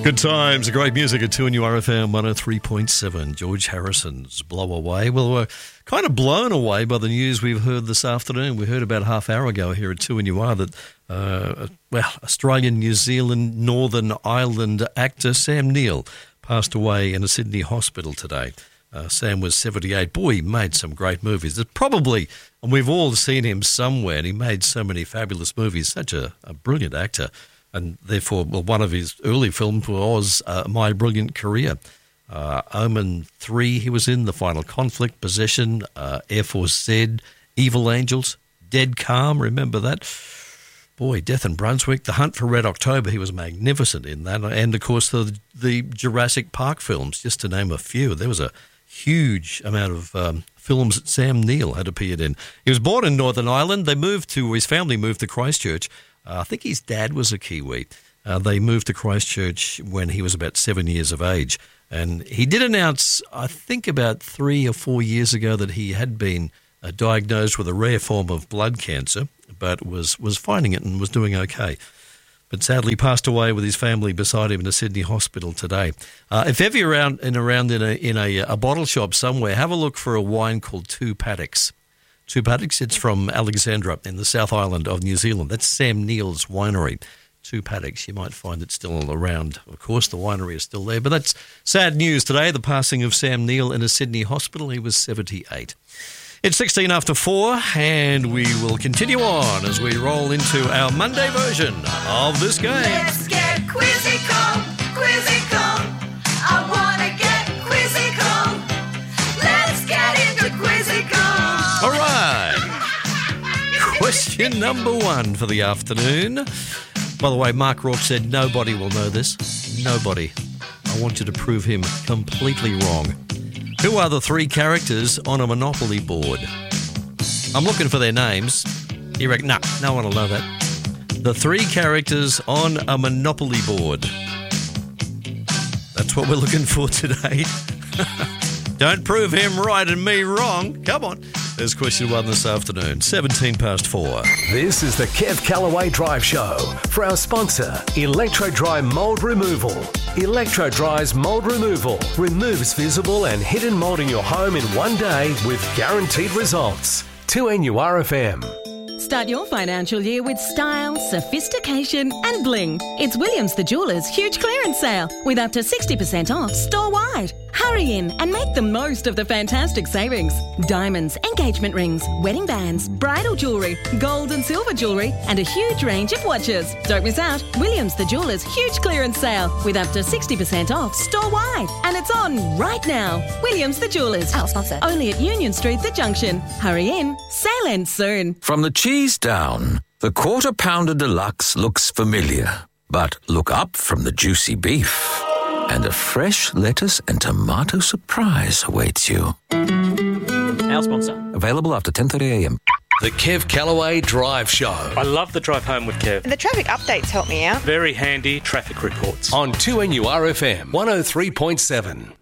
Good times, great music at 2NURFM 103.7. George Harrison's Blow Away. Well, we're kind of blown away by the news we've heard this afternoon. We heard about half hour ago here at 2NUR that, Australian, New Zealand, Northern Ireland actor Sam Neill passed away in a Sydney hospital today. Sam was 78. Boy, he made some great movies. It's probably, and we've all seen him somewhere, and he made so many fabulous movies. Such a brilliant actor. And therefore, one of his early films was My Brilliant Career. Omen 3, he was in, The Final Conflict, Possession, Air Force Z, Evil Angels, Dead Calm, remember that? Boy, Death in Brunswick, The Hunt for Red October, he was magnificent in that. And, of course, the Jurassic Park films, just to name a few. There was a huge amount of films that Sam Neill had appeared in. He was born in Northern Ireland. His family moved to Christchurch. I think his dad was a Kiwi. They moved to Christchurch when he was about 7 years of age. And he did announce, I think about 3 or 4 years ago, that he had been diagnosed with a rare form of blood cancer, but was fighting it and was doing okay. But sadly passed away with his family beside him in a Sydney hospital today. If ever you're around in a bottle shop somewhere, have a look for a wine called Two Paddocks. Two Paddocks, it's from Alexandra in the South Island of New Zealand. That's Sam Neill's winery. Two Paddocks, you might find it still around. Of course, the winery is still there. But that's sad news today, the passing of Sam Neill in a Sydney hospital. He was 78. It's 16 after 4, and we will continue on as we roll into our Monday version of this game. Let's get quizzical, quizzical. I want to get quizzical. Let's get into quizzical. All right. Question number 1 for the afternoon. By the way, Mark Rourke said nobody will know this. Nobody. I want you to prove him completely wrong. Who are the 3 characters on a Monopoly board? I'm looking for their names. You reckon? No one will know that. The 3 characters on a Monopoly board. That's what we're looking for today. Don't prove him right and me wrong. Come on. There's question 1 this afternoon, 17 past 4. This is the Kev Callaway Drive Show for our sponsor, Electro Dry Mold Removal. Electro Dry's mold removal removes visible and hidden mold in your home in one day with guaranteed results. 2NURFM. Start your financial year with style, sophistication and bling. It's Williams the Jeweller's huge clearance sale with up to 60% off store-wide. Hurry in and make the most of the fantastic savings. Diamonds, engagement rings, wedding bands, bridal jewellery, gold and silver jewellery and a huge range of watches. Don't miss out. Williams the Jeweller's huge clearance sale with up to 60% off store-wide. And it's on right now. Williams the Jeweller's. Our sponsor. Only at Union Street, The Junction. Hurry in. Sale ends soon. From the cheese down, the Quarter Pounder Deluxe looks familiar. But look up from the juicy beef, and a fresh lettuce and tomato surprise awaits you. Our sponsor. Available after 10:30 a.m. The Kev Callaway Drive Show I love the drive home with Kev. And the traffic updates help me out. Very handy traffic reports. on 2NURFM 103.7.